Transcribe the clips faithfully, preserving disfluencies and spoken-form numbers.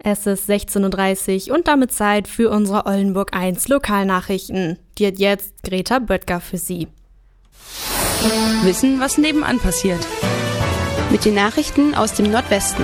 Es ist sechzehn Uhr dreißig und damit Zeit für unsere Oldenburg eins Lokalnachrichten. Die hat jetzt Greta Böttger für Sie. Wissen, was nebenan passiert. Mit den Nachrichten aus dem Nordwesten.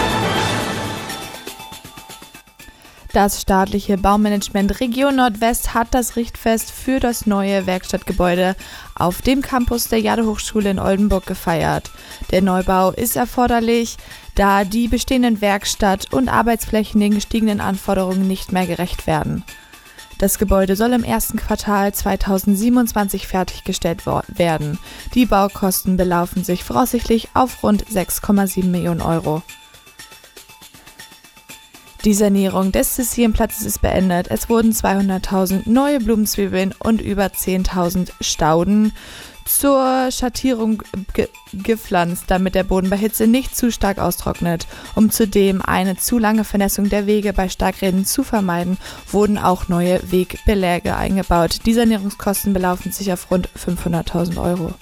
Das staatliche Baumanagement Region Nordwest hat das Richtfest für das neue Werkstattgebäude auf dem Campus der Jade-Hochschule in Oldenburg gefeiert. Der Neubau ist erforderlich, da die bestehenden Werkstatt- und Arbeitsflächen den gestiegenen Anforderungen nicht mehr gerecht werden. Das Gebäude soll im ersten Quartal zweitausendsiebenundzwanzig fertiggestellt werden. Die Baukosten belaufen sich voraussichtlich auf rund sechs Komma sieben Millionen Euro. Die Sanierung des Sizilienplatzes ist beendet. Es wurden zweihunderttausend neue Blumenzwiebeln und über zehntausend Stauden zur Schattierung ge- gepflanzt, damit der Boden bei Hitze nicht zu stark austrocknet. Um zudem eine zu lange Vernässung der Wege bei Starkregen zu vermeiden, wurden auch neue Wegbeläge eingebaut. Die Sanierungskosten belaufen sich auf rund fünfhunderttausend Euro.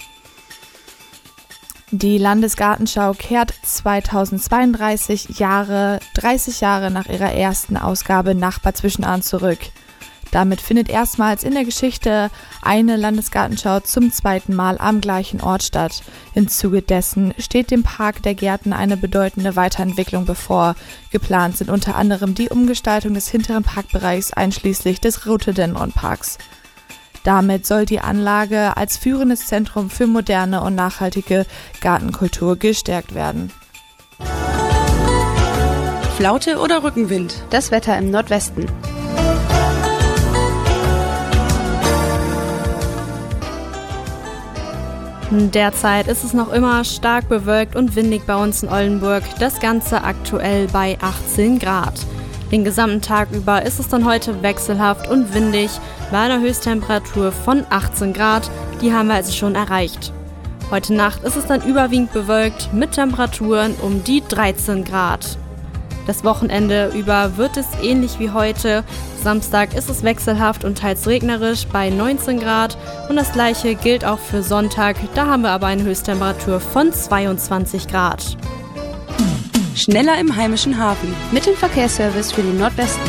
Die Landesgartenschau kehrt zweitausendzweiunddreißig Jahre, dreißig Jahre nach ihrer ersten Ausgabe Nachbar Zwischenahn zurück. Damit findet erstmals in der Geschichte eine Landesgartenschau zum zweiten Mal am gleichen Ort statt. Im Zuge dessen steht dem Park der Gärten eine bedeutende Weiterentwicklung bevor. Geplant sind unter anderem die Umgestaltung des hinteren Parkbereichs einschließlich des Rhododendron-Parks. Damit soll die Anlage als führendes Zentrum für moderne und nachhaltige Gartenkultur gestärkt werden. Flaute oder Rückenwind? Das Wetter im Nordwesten. Derzeit ist es noch immer stark bewölkt und windig bei uns in Oldenburg. Das Ganze aktuell bei achtzehn Grad. Den gesamten Tag über ist es dann heute wechselhaft und windig bei einer Höchsttemperatur von achtzehn Grad. Die haben wir also schon erreicht. Heute Nacht ist es dann überwiegend bewölkt mit Temperaturen um die dreizehn Grad. Das Wochenende über wird es ähnlich wie heute. Samstag ist es wechselhaft und teils regnerisch bei neunzehn Grad und das gleiche gilt auch für Sonntag. Da haben wir aber eine Höchsttemperatur von zweiundzwanzig Grad. Schneller im heimischen Hafen. Mit dem Verkehrsservice für den Nordwesten.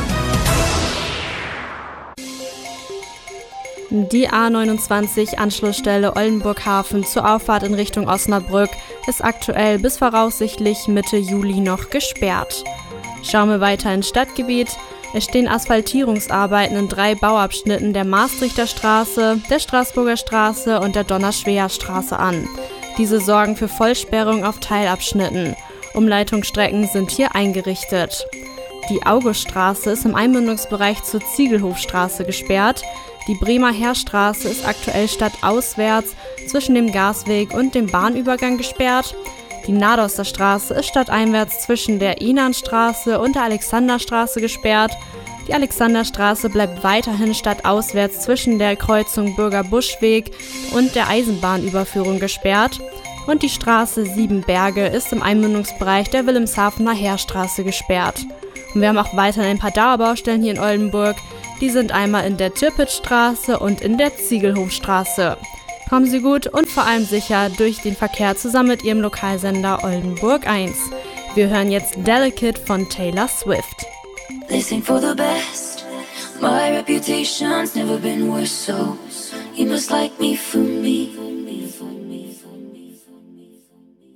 Die A neunundzwanzig Anschlussstelle Oldenburg-Hafen zur Auffahrt in Richtung Osnabrück ist aktuell bis voraussichtlich Mitte Juli noch gesperrt. Schauen wir weiter ins Stadtgebiet. Es stehen Asphaltierungsarbeiten in drei Bauabschnitten der Maastrichter Straße, der Straßburger Straße und der Donnerschweer Straße an. Diese sorgen für Vollsperrung auf Teilabschnitten. Umleitungsstrecken sind hier eingerichtet. Die Auguststraße ist im Einmündungsbereich zur Ziegelhofstraße gesperrt. Die Bremer Heerstraße ist aktuell stadtauswärts zwischen dem Gasweg und dem Bahnübergang gesperrt. Die Nadoster Straße ist stadteinwärts zwischen der Inanstraße und der Alexanderstraße gesperrt. Die Alexanderstraße bleibt weiterhin stadtauswärts zwischen der Kreuzung Bürger-Buschweg und der Eisenbahnüberführung gesperrt. Und die Straße Siebenberge ist im Einmündungsbereich der Wilhelmshavener Heerstraße gesperrt. Und wir haben auch weiterhin ein paar Dauerbaustellen hier in Oldenburg. Die sind einmal in der Tirpitzstraße und in der Ziegelhofstraße. Kommen Sie gut und vor allem sicher durch den Verkehr zusammen mit Ihrem Lokalsender Oldenburg eins. Wir hören jetzt Delicate von Taylor Swift. They sing for the best. My reputation's never been worse, so you must like me for me.